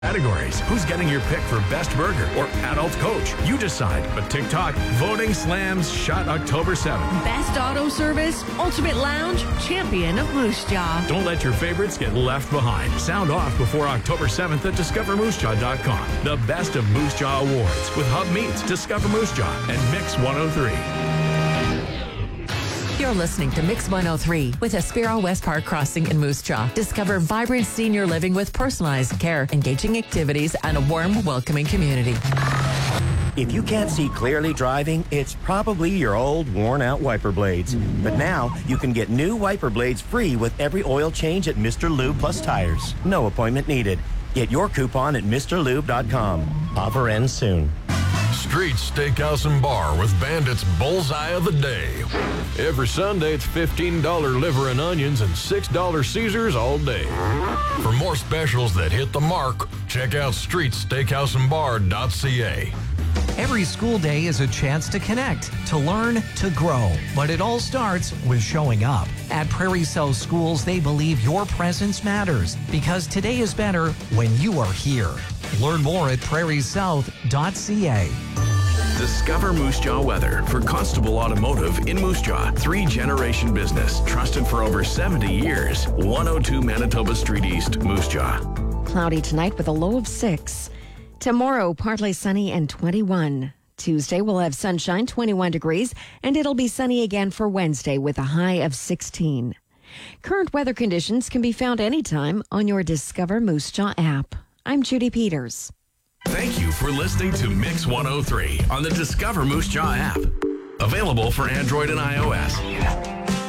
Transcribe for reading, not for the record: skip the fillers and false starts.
Categories. Who's getting your pick for best burger or adult coach? You decide. But TikTok, voting slams shut October 7th. Best auto service, ultimate lounge, champion of Moose Jaw. Don't let your favorites get left behind. Sound off before October 7th at discovermoosejaw.com. The best of Moose Jaw Awards with Hub Meats, Discover Moose Jaw, and Mix 103. You're listening to Mix 103 with Aspiro West Park Crossing in Moose Jaw. Discover vibrant senior living with personalized care, engaging activities, and a warm, welcoming community. If you can't see clearly driving, it's probably your old, worn-out wiper blades. But now, you can get new wiper blades free with every oil change at Mr. Lube Plus Tires. No appointment needed. Get your coupon at MrLube.com. Offer ends soon. Streets Steakhouse and Bar with Bandit's Bullseye of the Day. Every Sunday, it's $15 liver and onions and $6 Caesars all day. For more specials that hit the mark, check out streetsteakhouseandbar.ca. Every school day is a chance to connect, to learn, to grow. But it all starts with showing up. At Prairie South Schools, they believe your presence matters because today is better when you are here. Learn more at prairiesouth.ca. Discover Moose Jaw weather for Constable Automotive in Moose Jaw. 3-generation business, trusted for over 70 years. 102 Manitoba Street East, Moose Jaw. Cloudy tonight with a low of 6. Tomorrow, partly sunny and 21. Tuesday, we'll have sunshine, 21 degrees, and it'll be sunny again for Wednesday with a high of 16. Current weather conditions can be found anytime on your Discover Moose Jaw app. I'm Judy Peters. Thank you for listening to Mix 103 on the Discover Moose Jaw app. Available for Android and iOS.